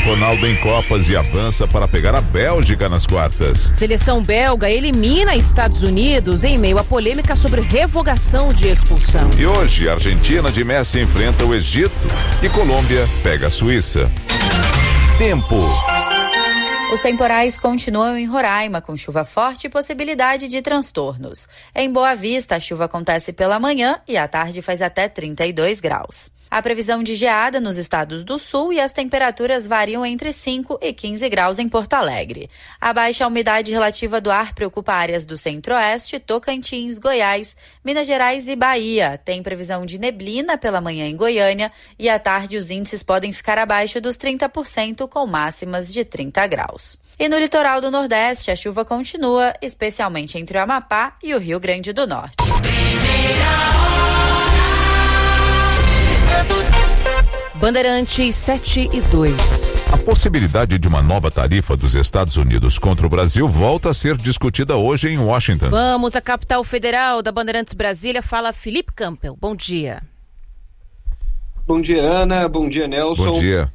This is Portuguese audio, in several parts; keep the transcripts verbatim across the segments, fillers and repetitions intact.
Ronaldo em Copas e avança para pegar a Bélgica nas quartas. Seleção belga elimina Estados Unidos em meio à polêmica sobre revogação de expulsão. E hoje, a Argentina de Messi enfrenta o Egito e Colômbia pega a Suíça. Tempo. Os temporais continuam em Roraima, com chuva forte e possibilidade de transtornos. Em Boa Vista, a chuva acontece pela manhã e à tarde faz até trinta e dois graus. A previsão de geada nos estados do sul e as temperaturas variam entre cinco e quinze graus em Porto Alegre. A baixa umidade relativa do ar preocupa áreas do Centro-Oeste, Tocantins, Goiás, Minas Gerais e Bahia. Tem previsão de neblina pela manhã em Goiânia e à tarde os índices podem ficar abaixo dos trinta por cento, com máximas de trinta graus. E no litoral do Nordeste, a chuva continua, especialmente entre o Amapá e o Rio Grande do Norte. Bandeirantes sete e dois. A possibilidade de uma nova tarifa dos Estados Unidos contra o Brasil volta a ser discutida hoje em Washington. Vamos à capital federal da Bandeirantes Brasília, fala Felipe Campbell. Bom dia. Bom dia, Ana. Bom dia, Nelson. Bom dia.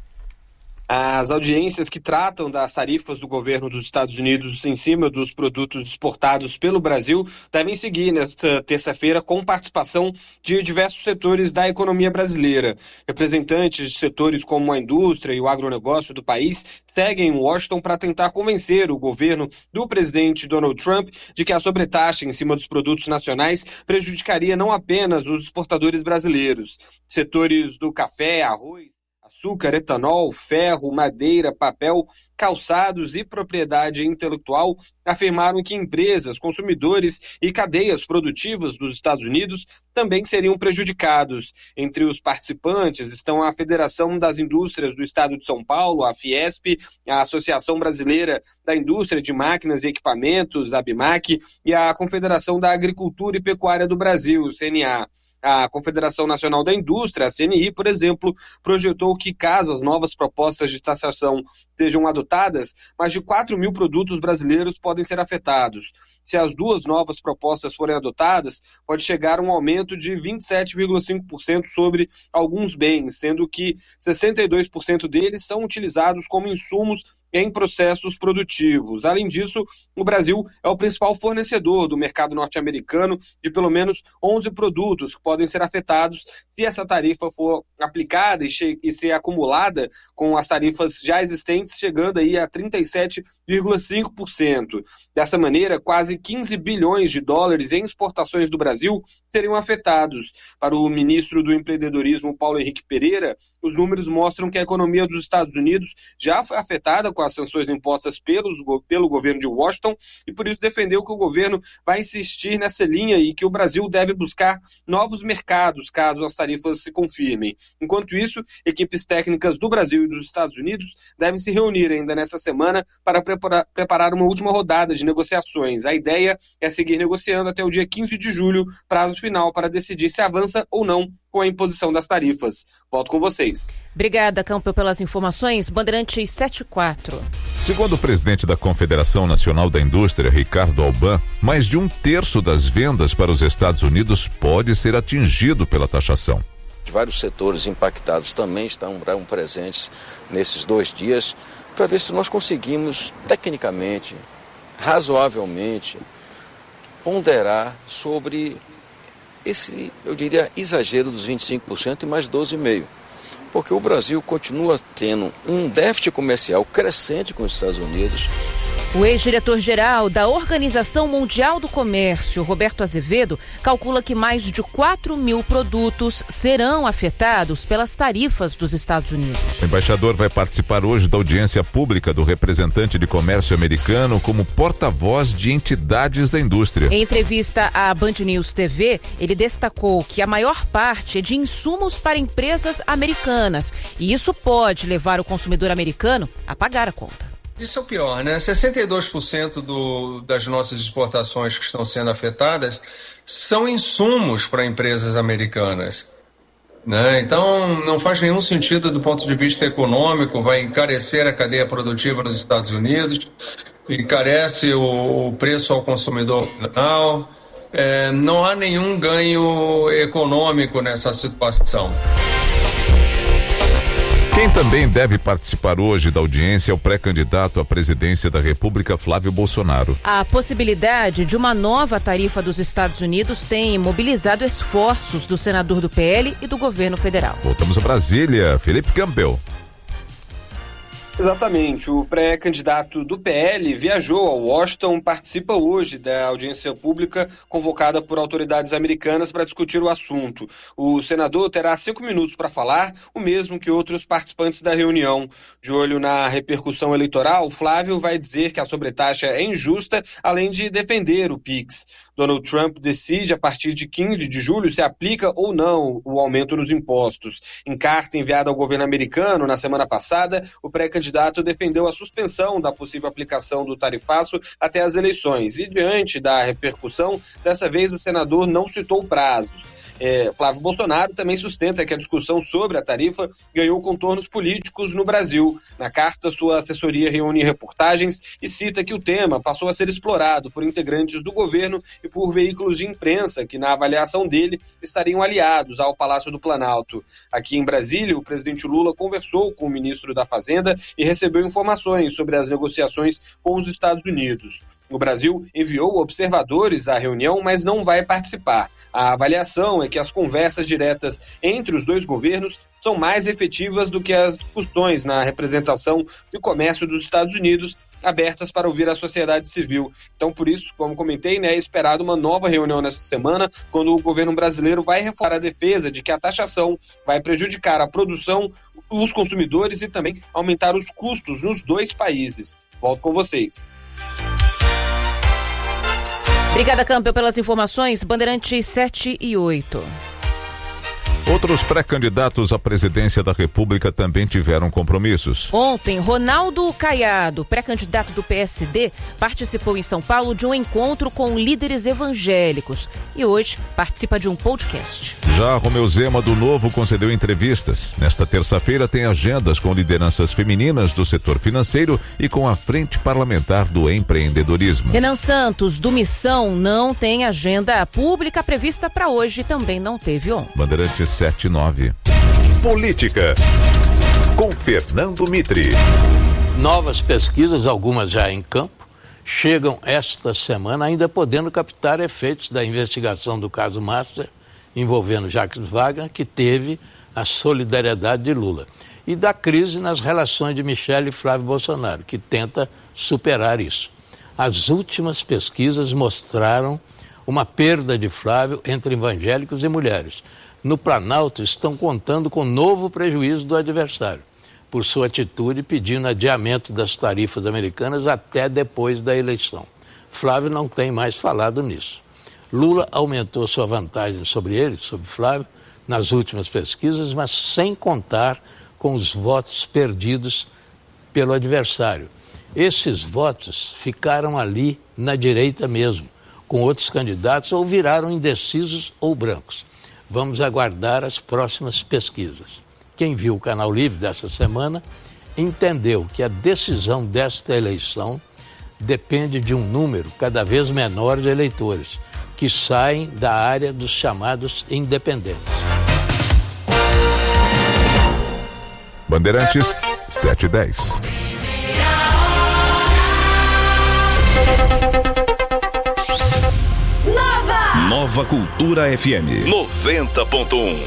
As audiências que tratam das tarifas do governo dos Estados Unidos em cima dos produtos exportados pelo Brasil devem seguir nesta terça-feira com participação de diversos setores da economia brasileira. Representantes de setores como a indústria e o agronegócio do país seguem em Washington para tentar convencer o governo do presidente Donald Trump de que a sobretaxa em cima dos produtos nacionais prejudicaria não apenas os exportadores brasileiros. Setores do café, arroz, açúcar, etanol, ferro, madeira, papel, calçados e propriedade intelectual afirmaram que empresas, consumidores e cadeias produtivas dos Estados Unidos também seriam prejudicados. Entre os participantes estão a Federação das Indústrias do Estado de São Paulo, a Fiesp, a Associação Brasileira da Indústria de Máquinas e Equipamentos, a ABMAQ, e a Confederação da Agricultura e Pecuária do Brasil, C N A. A Confederação Nacional da Indústria, a C N I, por exemplo, projetou que, caso as novas propostas de taxação sejam adotadas, mais de quatro mil produtos brasileiros podem ser afetados. Se as duas novas propostas forem adotadas, pode chegar a um aumento de vinte e sete vírgula cinco por cento sobre alguns bens, sendo que sessenta e dois por cento deles são utilizados como insumos em processos produtivos. Além disso, o Brasil é o principal fornecedor do mercado norte-americano de pelo menos onze produtos que podem ser afetados se essa tarifa for aplicada e, che- e ser acumulada com as tarifas já existentes, chegando aí a trinta e sete vírgula cinco por cento. Dessa maneira, quase quinze bilhões de dólares em exportações do Brasil seriam afetados. Para o ministro do Empreendedorismo, Paulo Henrique Pereira, os números mostram que a economia dos Estados Unidos já foi afetada com as sanções impostas pelos, pelo governo de Washington e por isso defendeu que o governo vai insistir nessa linha e que o Brasil deve buscar novos mercados caso as tarifas se confirmem. Enquanto isso, equipes técnicas do Brasil e dos Estados Unidos devem se reunir ainda nessa semana para preparar, preparar uma última rodada de negociações. A ideia é seguir negociando até o dia quinze de julho, prazo final para decidir se avança ou não com a imposição das tarifas. Volto com vocês. Obrigada, Campbell, pelas informações. Bandeirantes sete e quatro. Segundo o presidente da Confederação Nacional da Indústria, Ricardo Alban, mais de um terço das vendas para os Estados Unidos pode ser atingido pela taxação. Vários setores impactados também estão presentes nesses dois dias para ver se nós conseguimos, tecnicamente, razoavelmente, ponderar sobre esse, eu diria, exagero dos vinte e cinco por cento e mais doze vírgula cinco por cento. Porque o Brasil continua tendo um déficit comercial crescente com os Estados Unidos. O ex-diretor-geral da Organização Mundial do Comércio, Roberto Azevedo, calcula que mais de quatro mil produtos serão afetados pelas tarifas dos Estados Unidos. O embaixador vai participar hoje da audiência pública do representante de comércio americano como porta-voz de entidades da indústria. Em entrevista à Band News T V, ele destacou que a maior parte é de insumos para empresas americanas e isso pode levar o consumidor americano a pagar a conta. Isso é o pior, né? sessenta e dois por cento do, das nossas exportações que estão sendo afetadas são insumos para empresas americanas, né? Então, não faz nenhum sentido do ponto de vista econômico, vai encarecer a cadeia produtiva nos Estados Unidos, encarece o, o preço ao consumidor final, é, não há nenhum ganho econômico nessa situação. Quem Quem também deve participar hoje da audiência é o pré-candidato à presidência da República, Flávio Bolsonaro. A possibilidade de uma nova tarifa dos Estados Unidos tem mobilizado esforços do senador do P L e do governo federal. Voltamos a Brasília, Felipe Campbell. Exatamente. O pré-candidato do P L viajou a Washington, participa hoje da audiência pública convocada por autoridades americanas para discutir o assunto. O senador terá cinco minutos para falar, o mesmo que outros participantes da reunião. De olho na repercussão eleitoral, Flávio vai dizer que a sobretaxa é injusta, além de defender o Pix. Donald Trump decide a partir de quinze de julho se aplica ou não o aumento nos impostos. Em carta enviada ao governo americano na semana passada, o pré-candidato O candidato defendeu a suspensão da possível aplicação do tarifaço até as eleições. E diante da repercussão, dessa vez o senador não citou prazos. É, Flávio Bolsonaro também sustenta que a discussão sobre a tarifa ganhou contornos políticos no Brasil. Na carta, sua assessoria reúne reportagens e cita que o tema passou a ser explorado por integrantes do governo e por veículos de imprensa que, na avaliação dele, estariam aliados ao Palácio do Planalto. Aqui em Brasília, o presidente Lula conversou com o ministro da Fazenda e recebeu informações sobre as negociações com os Estados Unidos. O Brasil enviou observadores à reunião, mas não vai participar. A avaliação é que as conversas diretas entre os dois governos são mais efetivas do que as discussões na representação de comércio dos Estados Unidos, abertas para ouvir a sociedade civil. Então, por isso, como comentei, né, é esperado uma nova reunião nesta semana, quando o governo brasileiro vai reforçar a defesa de que a taxação vai prejudicar a produção, os consumidores e também aumentar os custos nos dois países. Volto com vocês. Obrigada, Campbell, pelas informações. Bandeirantes sete e oito. Outros pré-candidatos à presidência da República também tiveram compromissos. Ontem, Ronaldo Caiado, pré-candidato do P S D, participou em São Paulo de um encontro com líderes evangélicos e hoje participa de um podcast. Já Romeu Zema, do Novo, concedeu entrevistas. Nesta terça-feira tem agendas com lideranças femininas do setor financeiro e com a Frente Parlamentar do Empreendedorismo. Renan Santos, do Missão, não tem agenda pública prevista para hoje e também não teve ontem. Bandeirantes sete e nove. Política, com Fernando Mitre. Novas pesquisas, algumas já em campo, chegam esta semana ainda podendo captar efeitos da investigação do caso Master, envolvendo Jacques Wagner, que teve a solidariedade de Lula, e da crise nas relações de Michele e Flávio Bolsonaro, que tenta superar isso. As últimas pesquisas mostraram uma perda de Flávio entre evangélicos e mulheres. No Planalto estão contando com novo prejuízo do adversário, por sua atitude pedindo adiamento das tarifas americanas até depois da eleição. Flávio não tem mais falado nisso. Lula aumentou sua vantagem sobre ele, sobre Flávio, nas últimas pesquisas, mas sem contar com os votos perdidos pelo adversário. Esses votos ficaram ali na direita mesmo, com outros candidatos, ou viraram indecisos ou brancos. Vamos aguardar as próximas pesquisas. Quem viu o Canal Livre dessa semana entendeu que a decisão desta eleição depende de um número cada vez menor de eleitores que saem da área dos chamados independentes. Bandeirantes sete e dez. Nova Cultura F M noventa ponto um.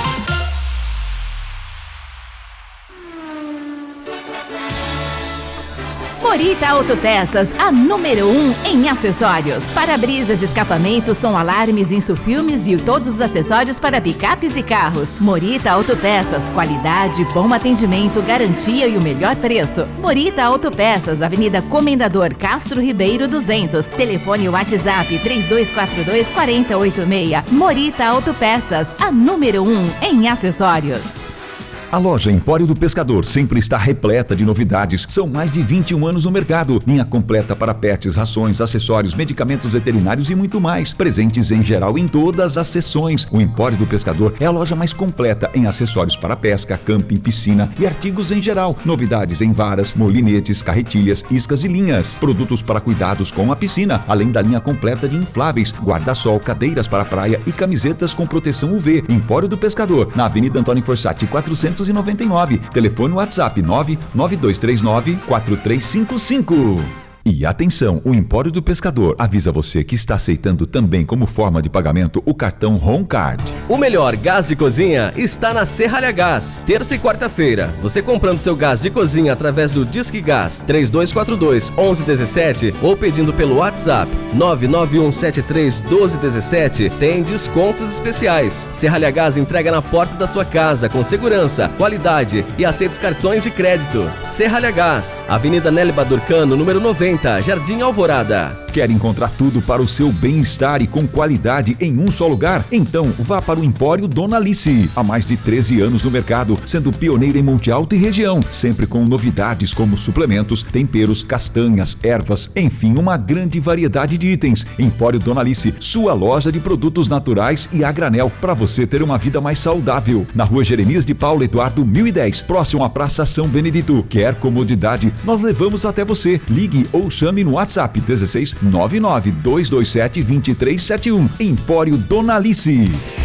Morita Autopeças, a número um em acessórios. Para-brisas, escapamentos, som alarmes, insufilmes e todos os acessórios para picapes e carros. Morita Autopeças, qualidade, bom atendimento, garantia e o melhor preço. Morita Autopeças, Avenida Comendador Castro Ribeiro duzentos. Telefone WhatsApp três dois quatro dois, quatro oito seis. Morita Autopeças, a número um em acessórios. A loja Empório do Pescador sempre está repleta de novidades. São mais de vinte e um anos no mercado. Linha completa para pets, rações, acessórios, medicamentos veterinários e muito mais. Presentes em geral em todas as seções. O Empório do Pescador é a loja mais completa em acessórios para pesca, camping, piscina e artigos em geral. Novidades em varas, molinetes, carretilhas, iscas e linhas. Produtos para cuidados com a piscina, além da linha completa de infláveis, guarda-sol, cadeiras para praia e camisetas com proteção U V. Empório do Pescador, na Avenida Antônio Forsatti quatrocentos novecentos e noventa e nove. Telefone WhatsApp nove nove dois três nove quatro três cinco cinco. E atenção, o Empório do Pescador avisa você que está aceitando também como forma de pagamento o cartão Home Card. O melhor gás de cozinha está na Serralha Gás. Terça e quarta-feira, você comprando seu gás de cozinha através do Disque Gás três dois quatro dois, um um um sete ou pedindo pelo WhatsApp nove nove um sete três um dois um sete, tem descontos especiais. Serralha Gás entrega na porta da sua casa com segurança, qualidade e aceita os cartões de crédito. Serralha Gás, Avenida Nélio Durcano, número noventa, Jardim Alvorada. Quer encontrar tudo para o seu bem-estar e com qualidade em um só lugar? Então vá para o Empório Dona Alice. Há mais de treze anos no mercado, sendo pioneira em Monte Alto e região, sempre com novidades como suplementos, temperos, castanhas, ervas, enfim, uma grande variedade de itens. Empório Dona Alice, sua loja de produtos naturais e a granel para você ter uma vida mais saudável. Na Rua Jeremias de Paulo Eduardo mil e dez, próximo à Praça São Benedito. Quer comodidade? Nós levamos até você. Ligue ou chame no WhatsApp dezesseis nove nove dois dois sete dois três sete um. Empório Dona Alice.